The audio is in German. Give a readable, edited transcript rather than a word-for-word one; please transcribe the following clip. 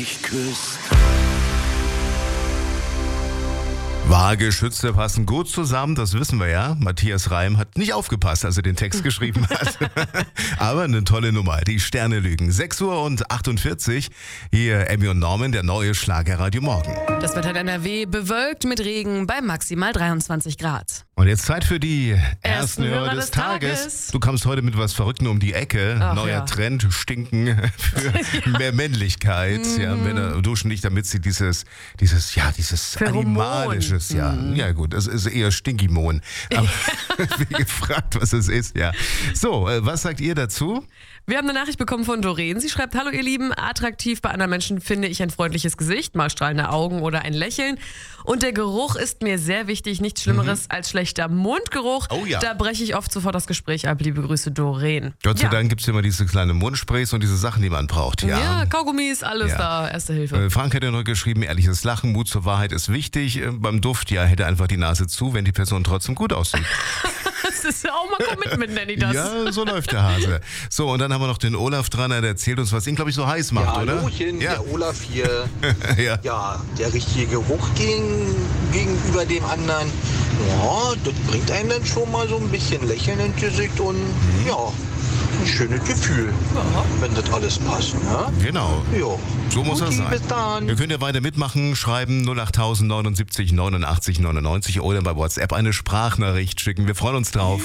mich küsst. Vage Schütze passen gut zusammen, das wissen wir ja. Matthias Reim hat nicht aufgepasst, als er den Text geschrieben hat. Aber eine tolle Nummer, die Sterne lügen. 6:48 Uhr, hier Emmy und Norman, der neue Schlagerradio Morgen. Das Wetter in NRW bewölkt mit Regen bei maximal 23 Grad. Und jetzt Zeit für die ersten Hörer Hörer des des Tages. Tages. Du kommst heute mit was Verrücktem um die Ecke. Ach, Neuer ja. Trend, Stinken für mehr Männlichkeit. Ja, Männer duschen nicht, damit sie dieses Pheromon. Animalisches, ja gut, das ist eher Stinkimon. Aber wie gefragt, was es ist, ja. So, was sagt ihr dazu? Wir haben eine Nachricht bekommen von Doreen. Sie schreibt: Hallo ihr Lieben, attraktiv bei anderen Menschen finde ich ein freundliches Gesicht, mal strahlende Augen oder ein Lächeln. Und der Geruch ist mir sehr wichtig, nichts Schlimmeres als schlechter Mundgeruch. Oh ja. Da breche ich oft sofort das Gespräch ab. Liebe Grüße, Doreen. Gott sei Dank gibt es immer diese kleinen Mundsprays und diese Sachen, die man braucht. Ja, Kaugummis, alles Ja. da, Erste Hilfe. Frank hat ja noch geschrieben, ehrliches Lachen, Mut zur Wahrheit ist wichtig. Beim Duft, ja, hätte einfach die Nase zu, wenn die Person trotzdem gut aussieht. Das ist ja auch mal Commitment, nenne ich das. Ja, so läuft der Hase. So, und dann haben wir noch den Olaf dran, der erzählt uns, was ihn, glaube ich, so heiß macht, Ja, oder? Hallöchen, Ja. der Olaf hier. Ja. Ja, der richtige Geruch gegenüber dem anderen, ja, das bringt einem dann schon mal so ein bisschen Lächeln ins Gesicht und ja, ein schönes Gefühl, wenn das alles passt. Ne? Genau. Ja. So muss das Guti, sein. bis dann. Ihr könnt ja weiter mitmachen, schreiben 08079 89 99 oder bei WhatsApp eine Sprachnachricht schicken. Wir freuen uns drauf.